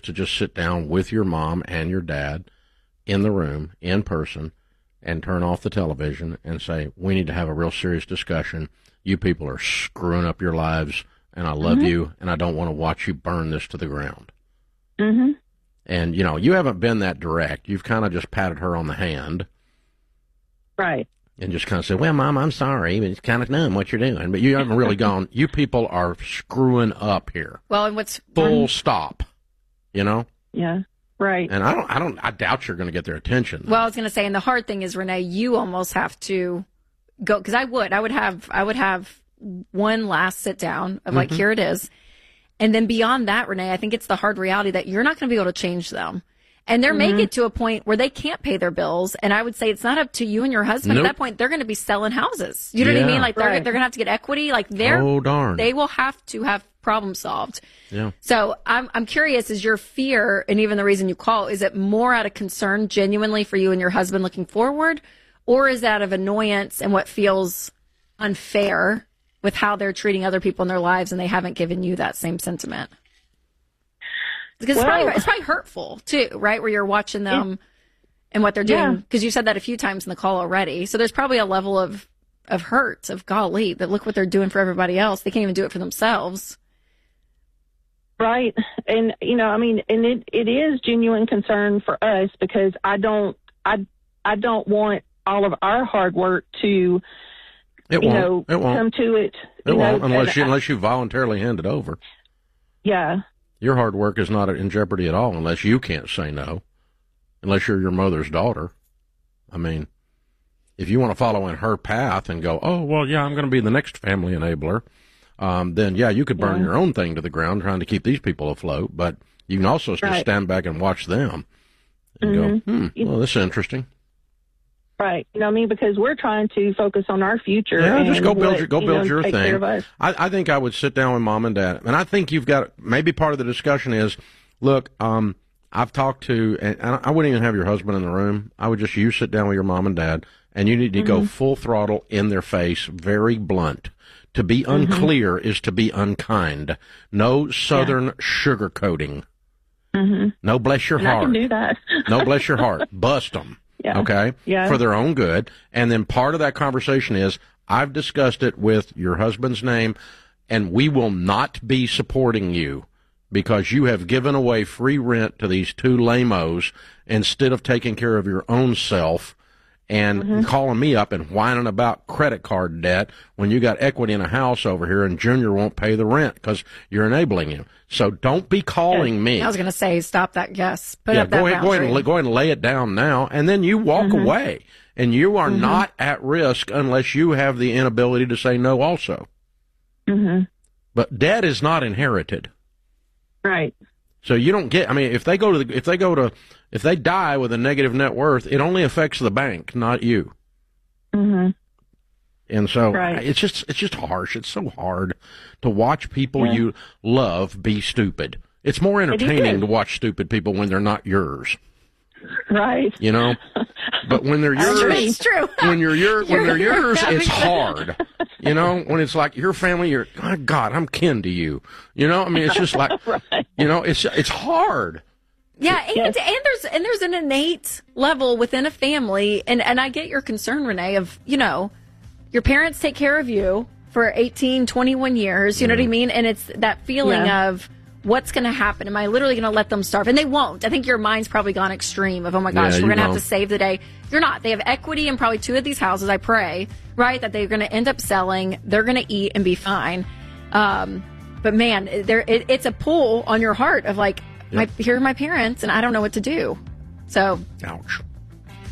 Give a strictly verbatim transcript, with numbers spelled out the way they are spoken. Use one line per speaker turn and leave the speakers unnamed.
to just sit down with your mom and your dad in the room, in person, and turn off the television and say, we need to have a real serious discussion. You people are screwing up your lives, and I love mm-hmm. you, and I don't want to watch you burn this to the ground.
Mm-hmm.
And, you know, you haven't been that direct. You've kind of just patted her on the hand.
Right.
And just kind of said, well, Mom, I'm sorry. It's kind of dumb what you're doing. But you haven't really gone, you people are screwing up here.
Well, and what's...
Full um, stop, you know?
Yeah, right.
And I don't, I don't, I doubt you're going to get their attention.
Well, I was going to say, and the hard thing is, Renee, you almost have to go, because I would, I would have, I would have one last sit down of like, mm-hmm. here it is. And then beyond that, Renee, I think it's the hard reality that you're not going to be able to change them. And they're mm-hmm. making it to a point where they can't pay their bills. And I would say it's not up to you and your husband.
Nope.
At that point, they're going to be selling houses. You know
yeah.
what I mean? Like they're,
right.
they're going to have to get equity. Like they're,
oh, darn.
they will have to have problem solved.
Yeah.
So I'm, I'm curious, is your fear, and even the reason you call, is it more out of concern genuinely for you and your husband looking forward? Or is it out of annoyance and what feels unfair with how they're treating other people in their lives and they haven't given you that same sentiment? Because
well,
it's, probably, it's probably hurtful, too, right, where you're watching them yeah. and what they're doing. Because yeah. you said that a few times in the call already. So there's probably a level of, of hurt, of golly, that look what they're doing for everybody else. They can't even do it for themselves.
Right. And, you know, I mean, and it, it is genuine concern for us because I don't, I, I don't want all of our hard work to,
it
you
won't.
know,
it won't.
come to it.
It won't,
know,
unless you,
I,
unless you voluntarily hand it over.
Yeah.
Your hard work is not in jeopardy at all unless you can't say no, unless you're your mother's daughter. I mean, if you want to follow in her path and go, oh, well, yeah, I'm going to be the next family enabler, um, then, yeah, you could burn yeah. your own thing to the ground trying to keep these people afloat. But you can also just
right.
stand back and watch them and
mm-hmm.
go, hmm, well, this is interesting.
Right. You know what I mean? Because we're trying to focus on our future.
Yeah,
and
just go build
what,
your, go
you
build
know,
your
take
thing.
care of us.
I, I think I would sit down with Mom and Dad. And I think you've got, maybe part of the discussion is, look, um, I've talked to, and I wouldn't even have your husband in the room. I would just, you sit down with your mom and dad, and you need to mm-hmm. go full throttle in their face, very blunt. To be
Mm-hmm.
unclear is to be unkind. No southern yeah. sugarcoating.
Mm-hmm.
No bless your
and
heart.
I can do that.
No bless your heart. Bust them.
Yeah.
Okay?
Yeah.
For their own good. And then part of that conversation is, I've discussed it with your husband's name, and we will not be supporting you because you have given away free rent to these two lamos instead of taking care of your own self and mm-hmm. calling me up and whining about credit card debt when you got equity in a house over here and Junior won't pay the rent because you're enabling him. So don't be calling
yeah.
me.
I was going to say, stop that, yes. Put
yeah,
up that
go ahead, go ahead, and, go ahead and lay it down now, and then you walk mm-hmm. away. And you are mm-hmm. not at risk unless you have the inability to say no also.
Mm-hmm.
But debt is not inherited.
Right.
So you don't get, I mean, if they go to, the, if they go to, if they die with a negative net worth, it only affects the bank, not you.
Mm-hmm.
And so
right.
it's just, it's just harsh. It's so hard to watch people
yeah.
you love be stupid. It's more entertaining
it
to watch stupid people when they're not yours.
Right.
You know, but when they're yours,
it's true.
when you're your, when they're yours, it's hard. You know, when it's like your family, you're, oh God, I'm kin to you. You know, I mean, it's just like,
right.
you know, it's it's hard.
Yeah, and,
yes.
and there's and there's an innate level within a family, and and I get your concern, Renee, of, you know, your parents take care of you for eighteen, twenty-one years. You know mm. what I mean? And it's that feeling
yeah.
of, what's going to happen? Am I literally going to let them starve? And they won't. I think your mind's probably gone extreme of, oh my gosh,
yeah,
we're going to have
know.
to save the day. You're not. They have equity in probably two of these houses, I pray, right, that they're going to end up selling. They're going to eat and be fine. Um, but man, there it, it's a pull on your heart of like,
yep.
my, here are my parents, and I don't know what to do. So,
ouch.